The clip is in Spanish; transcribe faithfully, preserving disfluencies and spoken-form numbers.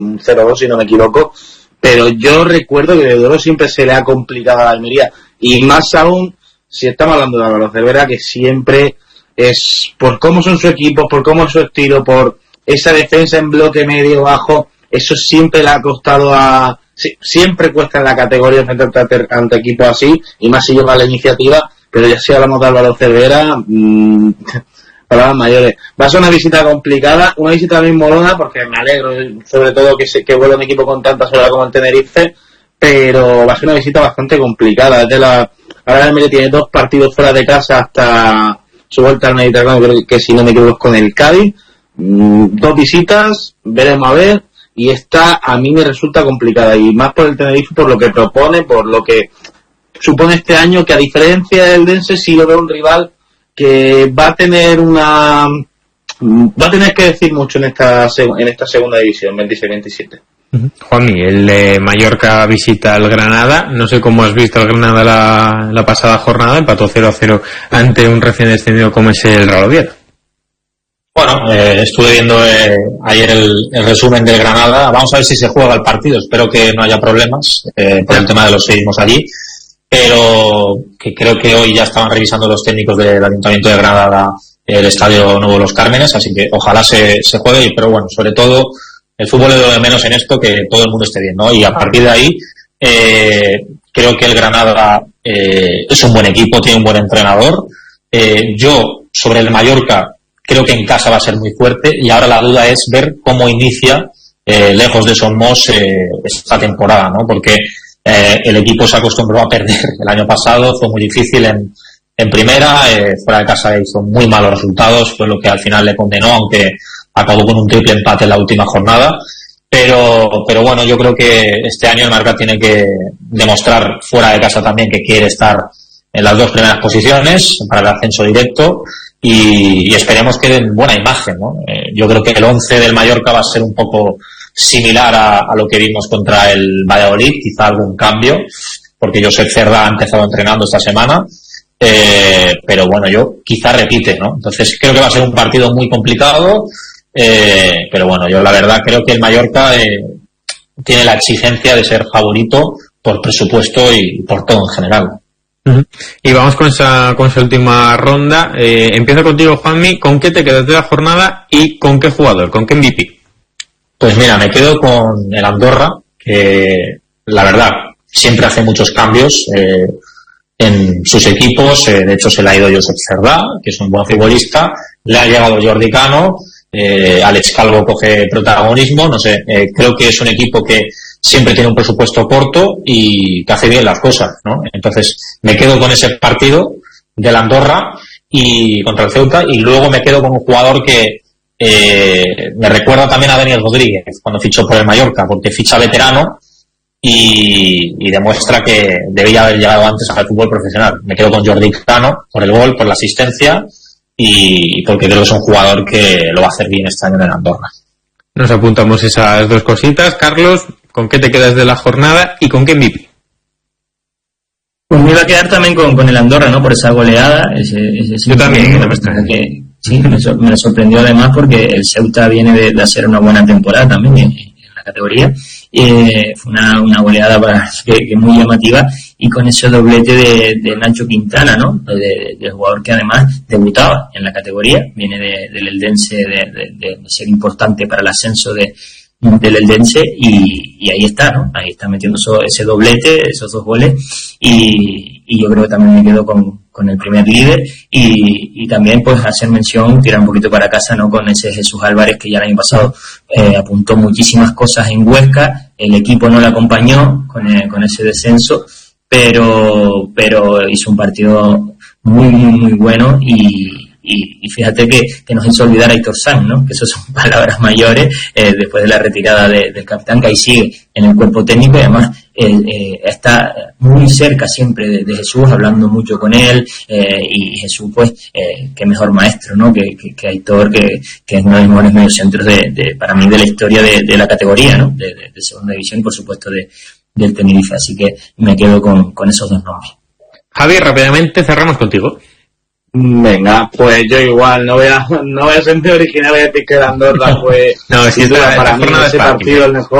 cero dos si no me equivoco, pero yo recuerdo que de Duero siempre se le ha complicado a la Almería, y más aún si estamos hablando de Álvaro Cervera, que siempre es por cómo son su equipo, por cómo es su estilo, por esa defensa en bloque medio bajo, eso siempre le ha costado a... siempre cuesta en la categoría enfrentarte ante equipos así, y más si lleva la iniciativa, pero ya si hablamos de Álvaro Cervera, mmm, palabras mayores. Va a ser una visita complicada, una visita también molona, porque me alegro, sobre todo que, se, que vuelva un equipo con tanta soledad como el Tenerife, pero va a ser una visita bastante complicada. Desde la, ahora el Almería tiene dos partidos fuera de casa hasta su vuelta al Mediterráneo, creo que si no me equivoco con el Cádiz, mmm, dos visitas, veremos a ver, y esta a mí me resulta complicada, y más por el Tenerife, por lo que propone, por lo que supone este año, que a diferencia del Dense sí lo veo un rival que va a tener una va a tener que decir mucho en esta en esta segunda división veintiséis veintisiete. Uh-huh. Juanmi, el de Mallorca visita al Granada, no sé cómo has visto al Granada la, la pasada jornada, empató cero a cero ante un recién descendido como es el Real Oviedo. Bueno, eh, estuve viendo eh, ayer el, el resumen del Granada. Vamos a ver si se juega el partido. Espero que no haya problemas eh, por el tema de los seísmos allí. Pero que creo que hoy ya estaban revisando los técnicos del Ayuntamiento de Granada el Estadio Nuevo Los Cármenes, así que ojalá se, se juegue. Pero bueno, sobre todo el fútbol es lo de menos en esto, que todo el mundo esté bien, ¿no? Y a partir de ahí eh, creo que el Granada eh, es un buen equipo, tiene un buen entrenador. Eh, yo sobre el Mallorca creo que en casa va a ser muy fuerte, y ahora la duda es ver cómo inicia eh, lejos de Somos eh, esta temporada, ¿no? Porque eh, el equipo se acostumbró a perder el año pasado, fue muy difícil en, en primera, eh, fuera de casa hizo muy malos resultados, fue lo que al final le condenó, aunque acabó con un triple empate en la última jornada. Pero, pero bueno, yo creo que este año el Mallorca tiene que demostrar fuera de casa también que quiere estar en las dos primeras posiciones para el ascenso directo. Y, y esperemos que den buena imagen, ¿no? Eh, yo creo que el once del Mallorca va a ser un poco similar a, a lo que vimos contra el Valladolid, quizá algún cambio, porque Josep Cerda ha empezado entrenando esta semana, eh, pero bueno, yo quizá repite, ¿no? Entonces creo que va a ser un partido muy complicado, eh, pero bueno, yo la verdad creo que el Mallorca eh, tiene la exigencia de ser favorito por presupuesto y por todo en general. Uh-huh. Y vamos con esa, con esa última ronda. Eh, empiezo contigo, Juanmi. ¿Con qué te quedas de la jornada y con qué jugador? ¿Con qué M V P? Pues mira, me quedo con el Andorra, que la verdad siempre hace muchos cambios eh, en sus equipos. Eh, de hecho, se le ha ido Josep Cerdá, que es un buen futbolista. Le ha llegado Jordi Cano. Eh, Alex Calvo coge protagonismo. No sé, eh, creo que es un equipo que siempre tiene un presupuesto corto y que hace bien las cosas, ¿no? Entonces me quedo con ese partido del Andorra y contra el Ceuta, y luego me quedo con un jugador que eh, me recuerda también a Daniel Rodríguez cuando fichó por el Mallorca, porque ficha veterano y, y demuestra que debía haber llegado antes al fútbol profesional. Me quedo con Jordi Cano por el gol, por la asistencia y porque creo que es un jugador que lo va a hacer bien este año en el Andorra. Nos apuntamos esas dos cositas. Carlos, ¿con qué te quedas de la jornada y con qué M V P? Pues me iba a quedar también con, con el Andorra, ¿no? Por esa goleada. Ese, ese Yo también. Que, que, sí, me, me sorprendió además porque el Ceuta viene de, de hacer una buena temporada también en, en la categoría. Eh, fue una, una goleada para, que, que muy llamativa, y con ese doblete de, de Nacho Quintana, ¿no? De, de jugador que además debutaba en la categoría, viene de, del Eldense, de, de, de ser importante para el ascenso de del Eldense, y, y ahí está, ¿no? Ahí está metiendo eso, ese doblete, esos dos goles, y, y yo creo que también me quedo con, con el primer líder, y, y también pues hacer mención, tirar un poquito para casa, ¿no? Con ese Jesús Álvarez, que ya el año pasado eh, apuntó muchísimas cosas en Huesca, el equipo no le acompañó con, eh, con ese descenso, pero, pero hizo un partido muy, muy, muy bueno, y Y, y fíjate que, que nos hizo olvidar a Aitor Sanz, ¿no? Que eso son palabras mayores, eh, después de la retirada de, del capitán, que ahí sigue en el cuerpo técnico, y además eh, eh, está muy cerca siempre de, de Jesús, hablando mucho con él, eh, y Jesús, pues, eh, qué mejor maestro, ¿no? Que, que, que Aitor, que, que es uno de los mejores mediocentros de, de, para mí, de la historia de, de la categoría, ¿no? De, de, de segunda división, y por supuesto de, del Tenerife. Así que me quedo con, con esos dos nombres. Javi, rápidamente cerramos contigo. Venga, pues yo igual, no voy a, no voy a ser de original, voy a decir que la Andorra fue, no, si sin duda, esta, para esta mí jornada ese es partido el mejor.